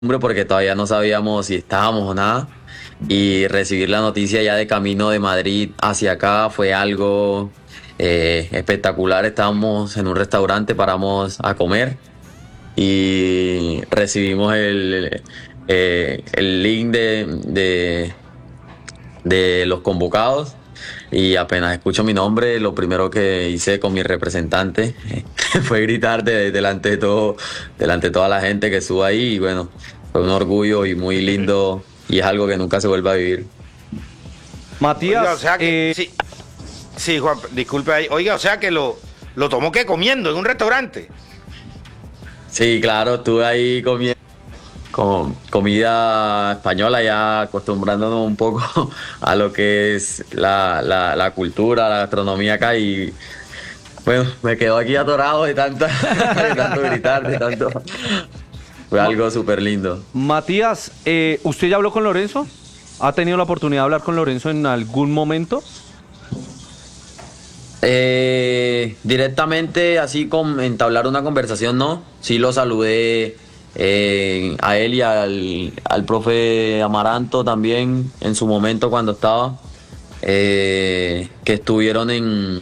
porque todavía no sabíamos si estábamos o nada. Y recibir la noticia ya de camino de Madrid hacia acá fue algo espectacular. Estábamos en un restaurante, paramos a comer y recibimos el link de los convocados. Y apenas escucho mi nombre, lo primero que hice con mi representante fue gritar delante de todo, delante de toda la gente que estuvo ahí. Y bueno, fue un orgullo y muy lindo, y es algo que nunca se vuelve a vivir. Matías, Oiga, o sea que, sí, sí, Juan, disculpe ahí. Oiga, o sea que lo tomó que comiendo en un restaurante. Sí, claro, estuve ahí comiendo con comida española, ya acostumbrándonos un poco a lo que es la cultura, la gastronomía acá. Y bueno, me quedo aquí atorado de de tanto gritar, de tanto. Fue algo súper lindo. Matías, ¿usted ya habló con Lorenzo? ¿Ha tenido la oportunidad de hablar con Lorenzo en algún momento? Directamente, así con entablar una conversación, no. Sí lo saludé a él y al profe Amaranto también en su momento cuando estaba, que estuvieron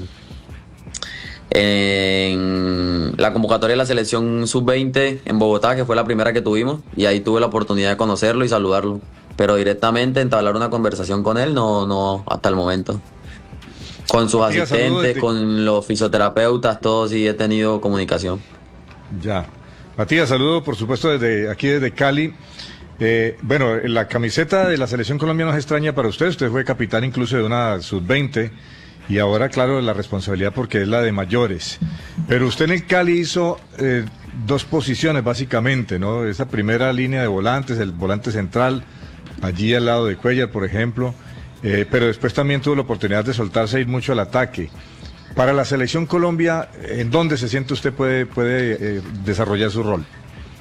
en la convocatoria de la selección sub-20 en Bogotá, que fue la primera que tuvimos, y ahí tuve la oportunidad de conocerlo y saludarlo. Pero directamente entablar una conversación con él, no, hasta el momento. Con sus Matías, asistentes, con los fisioterapeutas, todos sí he tenido comunicación. Ya. Matías, saludo por supuesto desde aquí, desde Cali. Bueno, la camiseta de la Selección Colombia no es extraña para usted. Usted fue capitán incluso de una sub-20 y ahora, claro, la responsabilidad porque es la de mayores. Pero usted en el Cali hizo dos posiciones básicamente, ¿no? Esa primera línea de volantes, el volante central, allí al lado de Cuellar, por ejemplo. Pero después también tuvo la oportunidad de soltarse e ir mucho al ataque. Para la Selección Colombia, ¿en dónde se siente usted puede desarrollar su rol?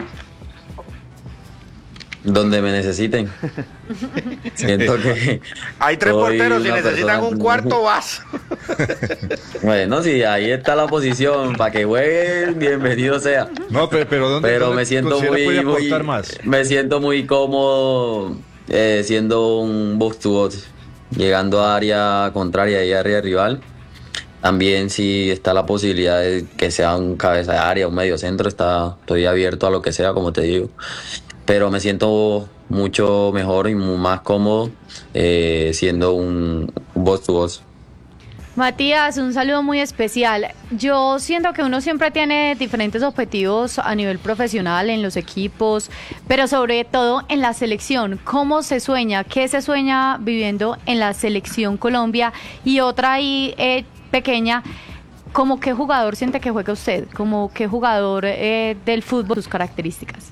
Donde me necesiten. Siento que Hay tres soy porteros, si una necesitan persona- un cuarto, vas. Bueno, sí, ahí está la posición. Para que jueguen, bienvenido sea. No, pero ¿dónde, Pero dónde me siento considera puede muy, aportar más? me siento muy cómodo siendo un box to box, llegando a área contraria y área rival. También si está la posibilidad de que sea un cabeza de área, un medio centro, estoy abierto a lo que sea, como te digo. Pero me siento mucho mejor y más cómodo siendo un box to box. Matías, un saludo muy especial. Yo siento que uno siempre tiene diferentes objetivos a nivel profesional en los equipos, pero sobre todo en la selección. ¿Cómo se sueña? ¿Qué se sueña viviendo en la selección Colombia? Y otra ahí pequeña, ¿cómo qué jugador siente que juega usted? ¿Cómo qué jugador del fútbol, sus características?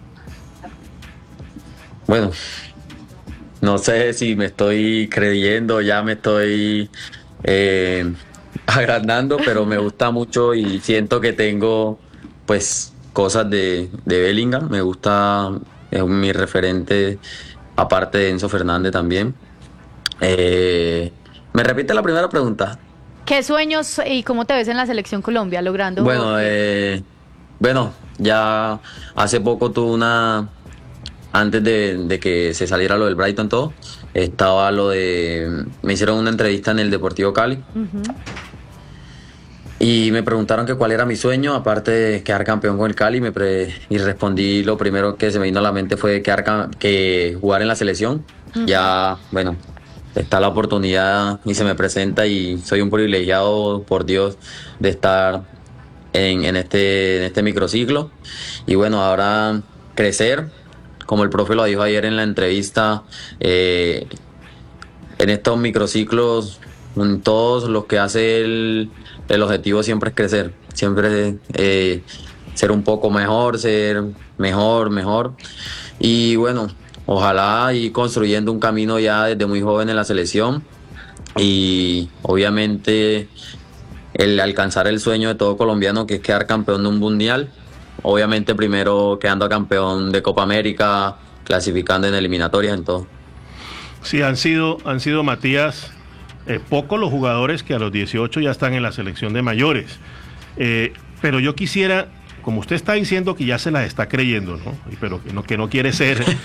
Bueno, no sé si me estoy creyendo, ya me estoy agrandando, pero me gusta mucho y siento que tengo pues cosas de Bellingham. Me gusta, es mi referente, aparte de Enzo Fernández también. ¿Me repite la primera pregunta? ¿Qué sueños y cómo te ves en la selección Colombia logrando? Bueno, ya hace poco tuve antes de que se saliera lo del Brighton todo, estaba me hicieron una entrevista en el Deportivo Cali. Uh-huh. Y me preguntaron que cuál era mi sueño, aparte de quedar campeón con el Cali, y respondí, lo primero que se me vino a la mente fue que jugar en la selección. Uh-huh. Ya, bueno, está la oportunidad y se me presenta y soy un privilegiado, por Dios, de estar en este microciclo. Y bueno, ahora crecer, como el profe lo dijo ayer en la entrevista, en estos microciclos, en todos los que hace el objetivo siempre es crecer, siempre ser un poco mejor, ser mejor. Y bueno, ojalá ir construyendo un camino ya desde muy joven en la selección y obviamente el alcanzar el sueño de todo colombiano, que es quedar campeón de un mundial. Obviamente primero quedando campeón de Copa América, clasificando en eliminatorias, en todo. Sí, han sido Matías, pocos los jugadores que a los 18 ya están en la selección de mayores. Pero yo quisiera, como usted está diciendo que ya se las está creyendo, ¿no? Pero que no quiere ser